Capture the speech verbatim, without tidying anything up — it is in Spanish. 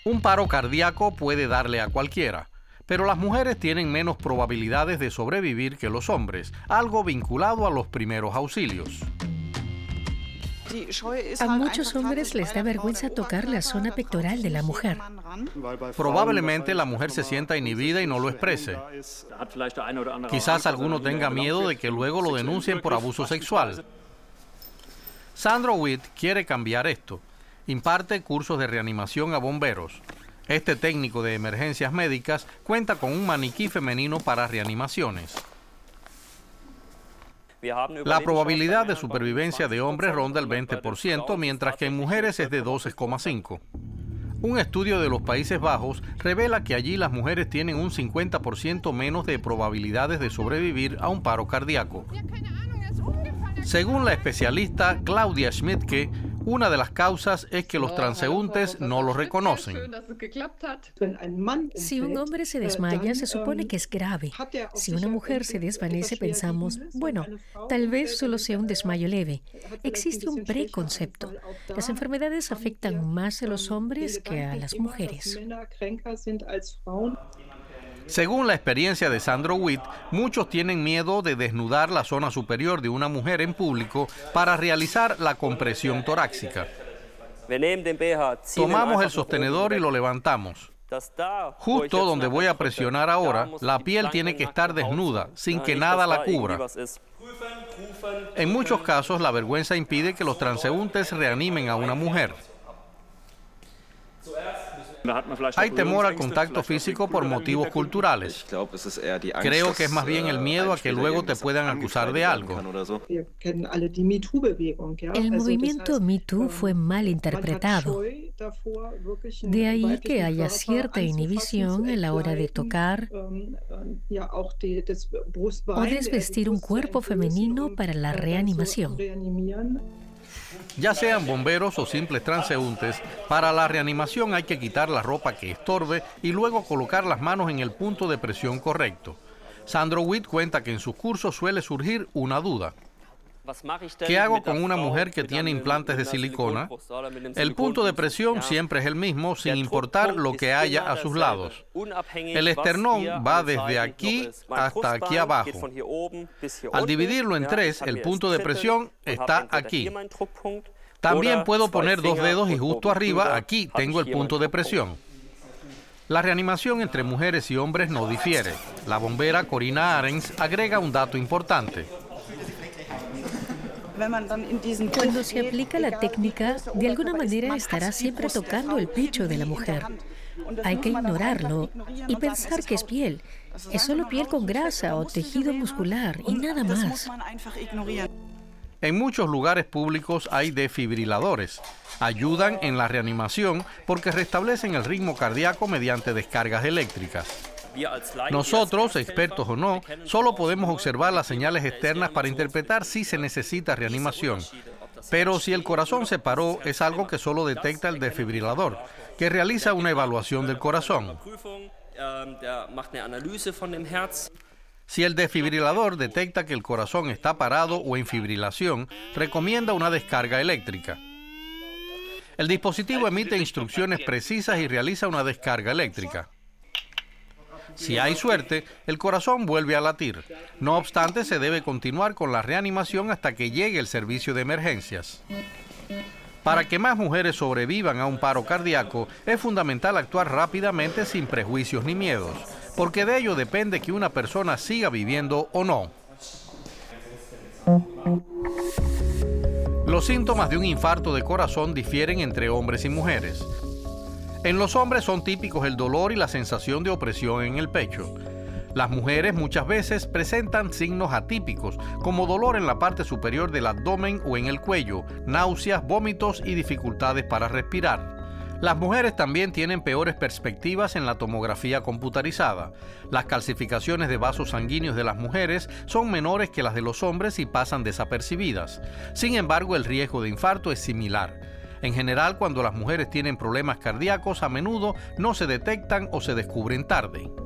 Un paro cardíaco puede darle a cualquiera, pero las mujeres tienen menos probabilidades de sobrevivir que los hombres, algo vinculado a los primeros auxilios. A muchos hombres les da vergüenza tocar la zona pectoral de la mujer. Probablemente la mujer se sienta inhibida y no lo exprese. Quizás alguno tenga miedo de que luego lo denuncien por abuso sexual. Sandro Witt quiere cambiar esto. Imparte cursos de reanimación a bomberos. Este técnico de emergencias médicas cuenta con un maniquí femenino para reanimaciones. La probabilidad de supervivencia de hombres ronda el veinte por ciento, mientras que en mujeres es de doce coma cinco por ciento. Un estudio de los Países Bajos revela que allí las mujeres tienen un cincuenta por ciento menos de probabilidades de sobrevivir a un paro cardíaco. Según la especialista Claudia Schmidtke, una de las causas es que los transeúntes no lo reconocen. Si un hombre se desmaya, se supone que es grave. Si una mujer se desvanece, pensamos, bueno, tal vez solo sea un desmayo leve. Existe un preconcepto. Las enfermedades afectan más a los hombres que a las mujeres. Según la experiencia de Sandro Witt, muchos tienen miedo de desnudar la zona superior de una mujer en público para realizar la compresión torácica. Tomamos el sostenedor y lo levantamos. Justo donde voy a presionar ahora, la piel tiene que estar desnuda, sin que nada la cubra. En muchos casos, la vergüenza impide que los transeúntes reanimen a una mujer. Hay temor al contacto físico por motivos culturales. Creo que es más bien el miedo a que luego te puedan acusar de algo. El movimiento Me Too fue mal interpretado. De ahí que haya cierta inhibición a la hora de tocar o desvestir un cuerpo femenino para la reanimación. Ya sean bomberos o simples transeúntes, para la reanimación hay que quitar la ropa que estorbe y luego colocar las manos en el punto de presión correcto. Sandro Witt cuenta que en sus cursos suele surgir una duda. ¿Qué hago con una mujer que tiene implantes de silicona? El punto de presión siempre es el mismo, sin importar lo que haya a sus lados. El esternón va desde aquí hasta aquí abajo. Al dividirlo en tres, el punto de presión está aquí. También puedo poner dos dedos y justo arriba, aquí, tengo el punto de presión. La reanimación entre mujeres y hombres no difiere. La bombera Corina Arens agrega un dato importante. Cuando se aplica la técnica, de alguna manera estará siempre tocando el pecho de la mujer. Hay que ignorarlo y pensar que es piel. Es solo piel con grasa o tejido muscular y nada más. En muchos lugares públicos hay desfibriladores. Ayudan en la reanimación porque restablecen el ritmo cardíaco mediante descargas eléctricas. Nosotros, expertos o no, solo podemos observar las señales externas para interpretar si se necesita reanimación. Pero si el corazón se paró, es algo que solo detecta el desfibrilador, que realiza una evaluación del corazón. Si el desfibrilador detecta que el corazón está parado o en fibrilación, recomienda una descarga eléctrica. El dispositivo emite instrucciones precisas y realiza una descarga eléctrica. Si hay suerte, el corazón vuelve a latir. No obstante, se debe continuar con la reanimación hasta que llegue el servicio de emergencias. Para que más mujeres sobrevivan a un paro cardíaco, es fundamental actuar rápidamente sin prejuicios ni miedos, porque de ello depende que una persona siga viviendo o no. Los síntomas de un infarto de corazón difieren entre hombres y mujeres. En los hombres son típicos el dolor y la sensación de opresión en el pecho. Las mujeres muchas veces presentan signos atípicos, como dolor en la parte superior del abdomen o en el cuello, náuseas, vómitos y dificultades para respirar. Las mujeres también tienen peores perspectivas en la tomografía computarizada. Las calcificaciones de vasos sanguíneos de las mujeres son menores que las de los hombres y pasan desapercibidas. Sin embargo, el riesgo de infarto es similar. En general, cuando las mujeres tienen problemas cardíacos, a menudo no se detectan o se descubren tarde.